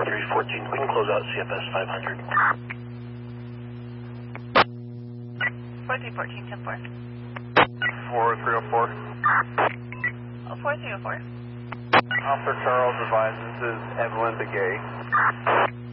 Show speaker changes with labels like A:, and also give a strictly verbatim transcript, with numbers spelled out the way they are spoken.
A: three fourteen. We can close out C F S five hundred.
B: four three fourteen, ten four.
C: four three oh four.
B: Oh, four three oh four.
C: Officer Charles advises this is Evelyn Begay.